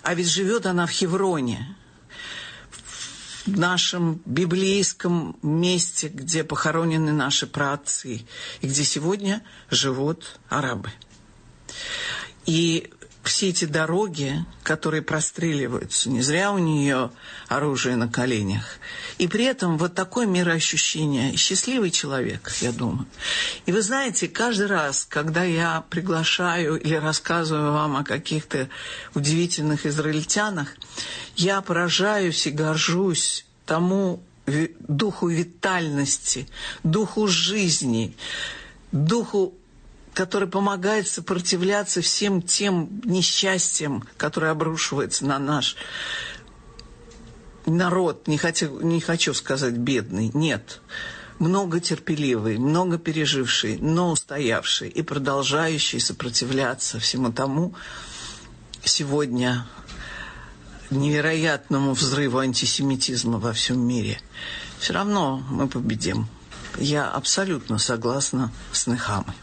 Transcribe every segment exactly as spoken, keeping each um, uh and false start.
А ведь живет она в Хевроне, в нашем библейском месте, где похоронены наши праотцы, и где сегодня живут арабы. И все эти дороги, которые простреливаются, не зря у нее оружие на коленях. И при этом вот такое мироощущение. Счастливый человек, я думаю. И вы знаете, каждый раз, когда я приглашаю или рассказываю вам о каких-то удивительных израильтянах, я поражаюсь и горжусь тому духу витальности, духу жизни, духу, который помогает сопротивляться всем тем несчастьям, которые обрушиваются на наш народ. Не хочу, не хочу сказать бедный, нет. Много терпеливый, много переживший, но устоявший и продолжающий сопротивляться всему тому сегодня невероятному взрыву антисемитизма во всем мире. Все равно мы победим. Я абсолютно согласна с Нехамой.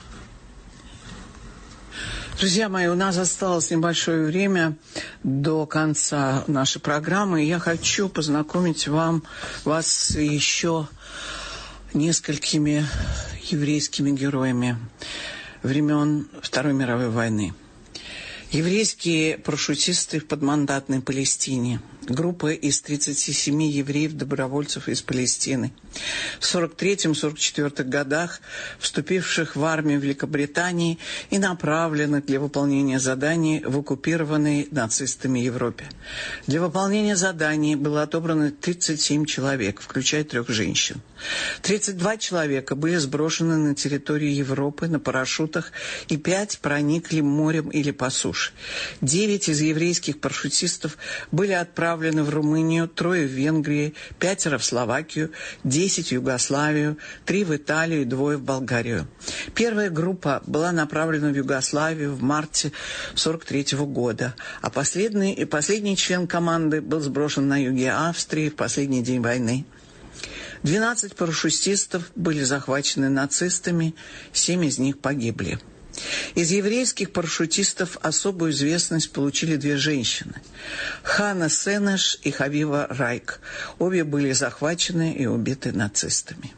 Друзья мои, у нас осталось небольшое время до конца нашей программы, и я хочу познакомить вам, вас с еще несколькими еврейскими героями времен Второй мировой войны. Еврейские парашютисты в подмандатной Палестине. Группа из тридцати семи евреев-добровольцев из Палестины. В сорок третьем — сорок четвёртых годах, вступивших в армию Великобритании и направленных для выполнения заданий в оккупированной нацистами Европе. Для выполнения заданий было отобрано тридцать семь человек, включая трех женщин. тридцать два человека были сброшены на территорию Европы на парашютах, и пять проникли морем или по суше. Девять из еврейских парашютистов были отправлены в Румынию, трое в Венгрии, пятеро в Словакию, десять в Югославию, три в Италию и двое в Болгарию. Первая группа была направлена в Югославию в марте сорок третьего года, а последний, последний член команды был сброшен на юге Австрии в последний день войны. двенадцать парашютистов были захвачены нацистами, семь из них погибли. Из еврейских парашютистов особую известность получили две женщины – Хана Сенеш и Хавива Райк. Обе были захвачены и убиты нацистами.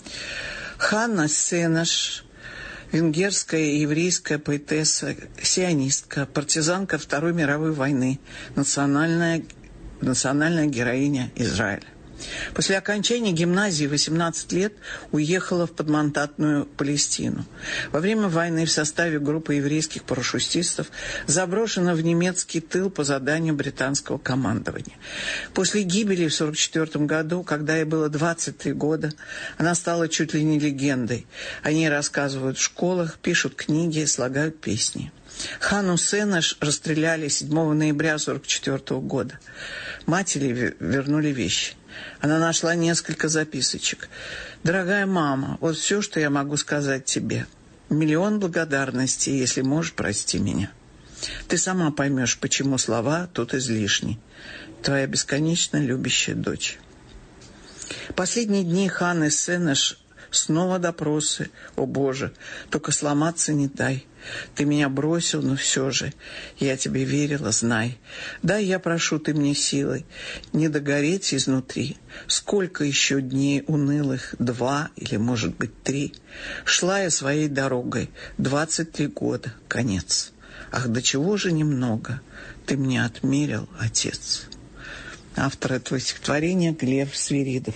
Хана Сенеш – венгерская и еврейская поэтесса, сионистка, партизанка Второй мировой войны, национальная, национальная героиня Израиля. После окончания гимназии в восемнадцать лет уехала в подмандатную Палестину. Во время войны в составе группы еврейских парашютистов заброшена в немецкий тыл по заданию британского командования. После гибели в сорок четвёртом году, когда ей было двадцать три года, она стала чуть ли не легендой. О ней рассказывают в школах, пишут книги, слагают песни. Хану Сенеш расстреляли седьмого ноября сорок четвёртого года. Матери вернули вещи. Она нашла несколько записочек. «Дорогая мама, вот все, что я могу сказать тебе. Миллион благодарностей, если можешь, прости меня. Ты сама поймешь, почему слова тут излишни. Твоя бесконечно любящая дочь». Последние дни Ханы Сенеш снова допросы. «О, Боже, только сломаться не дай. Ты меня бросил, но все же. Я тебе верила, знай. Дай, я прошу, ты мне силой. Не догореть изнутри. Сколько еще дней унылых? Два или, может быть, три. Шла я своей дорогой. Двадцать три года. Конец. Ах, до чего же немного ты мне отмерил, Отец». Автор этого стихотворения Глеб Свиридов.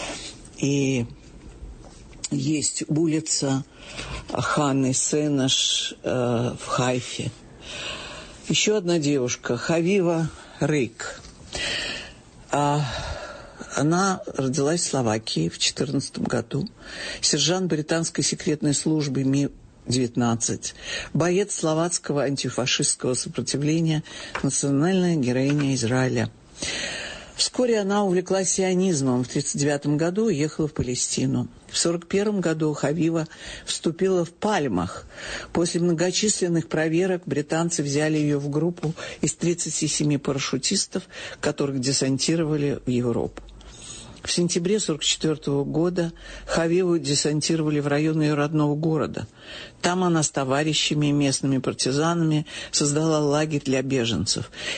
И есть улица Ханы Сенеш э, в Хайфе. Еще одна девушка, Хавива Рейк. А, она родилась в Словакии в четырнадцатом году. Сержант британской секретной службы Ми девятнадцать. Боец словацкого антифашистского сопротивления, национальная героиня Израиля. Вскоре она увлеклась сионизмом. В тридцать девятом году уехала в Палестину. В сорок первом году Хавива вступила в Пальмах. После многочисленных проверок британцы взяли ее в группу из тридцати семи парашютистов, которых десантировали в Европу. В сентябре сорок четвёртого года Хавиву десантировали в район ее родного города. Там она с товарищами и местными партизанами создала лагерь для беженцев.